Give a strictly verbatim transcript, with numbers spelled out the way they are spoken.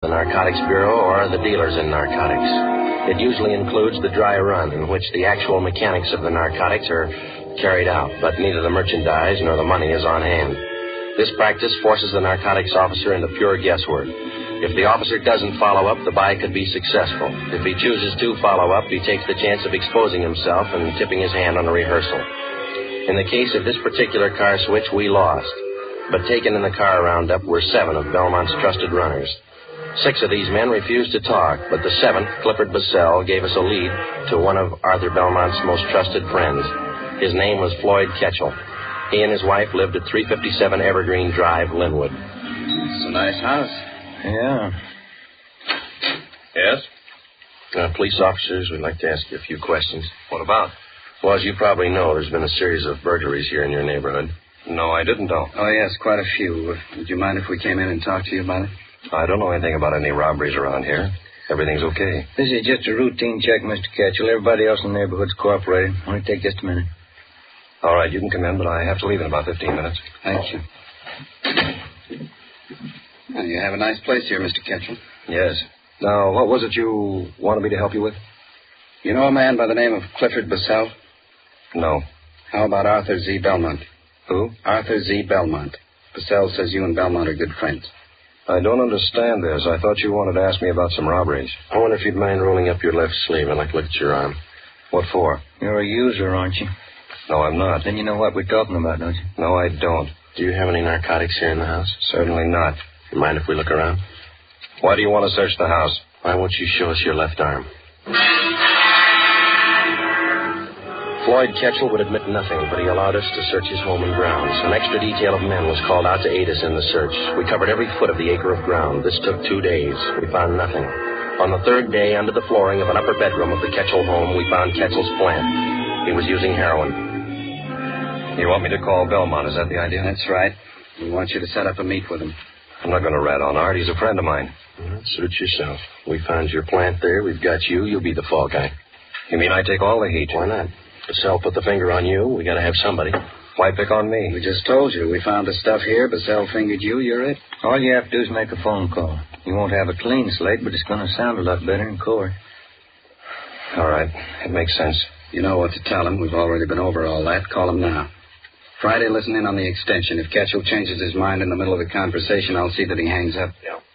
the Narcotics Bureau or the dealers in narcotics. It usually includes the dry run, in which the actual mechanics of the narcotics are carried out, but neither the merchandise nor the money is on hand. This practice forces the narcotics officer into pure guesswork. If the officer doesn't follow up, the buy could be successful. If he chooses to follow up, he takes the chance of exposing himself and tipping his hand on a rehearsal. In the case of this particular car switch, we lost. But taken in the car roundup were seven of Belmont's trusted runners. Six of these men refused to talk, but the seventh, Clifford Bassell, gave us a lead to one of Arthur Belmont's most trusted friends. His name was Floyd Ketchel. He and his wife lived at three fifty-seven Evergreen Drive, Linwood. It's a nice house. Yeah. Yes? Uh, police officers, we'd like to ask you a few questions. What about? Well, as you probably know, there's been a series of burglaries here in your neighborhood. No, I didn't know. Oh, yes, quite a few. Would you mind if we came in and talked to you about it? I don't know anything about any robberies around here. Everything's okay. This is just a routine check, Mister Ketchel. Everybody else in the neighborhood's cooperating. Only take just a minute. All right, you can come in, but I have to leave in about fifteen minutes. Thank you. Well, you have a nice place here, Mister Ketchel. Yes. Now, what was it you wanted me to help you with? You know a man by the name of Clifford Bassell? No. How about Arthur Z. Belmont? Who? Arthur Z. Belmont. Bassell says you and Belmont are good friends. I don't understand this. I thought you wanted to ask me about some robberies. I wonder if you'd mind rolling up your left sleeve. I'd like to look at your arm. What for? You're a user, aren't you? No, I'm not. Then you know what we're talking about, don't you? No, I don't. Do you have any narcotics here in the house? Certainly not. You mind if we look around? Why do you want to search the house? Why won't you show us your left arm? Floyd Ketchel would admit nothing, but he allowed us to search his home and grounds. An extra detail of men was called out to aid us in the search. We covered every foot of the acre of ground. This took two days. We found nothing. On the third day, under the flooring of an upper bedroom of the Ketchel home, we found Ketchel's plant. He was using heroin. You want me to call Belmont, is that the idea? That's right. We want you to set up a meet with him. I'm not going to rat on Art. He's a friend of mine. Well, suit yourself. We found your plant there. We've got you. You'll be the fall guy. You mean I take all the heat? Why not? Bassell put the finger on you. We got to have somebody. Why pick on me? We just told you. We found the stuff here. Bassell fingered you. You're it. All you have to do is make a phone call. You won't have a clean slate, but it's going to sound a lot better in court. All right. It makes sense. You know what to tell him. We've already been over all that. Call him now. Friday, listen in on the extension. If Ketchel changes his mind in the middle of the conversation, I'll see that he hangs up. Yeah.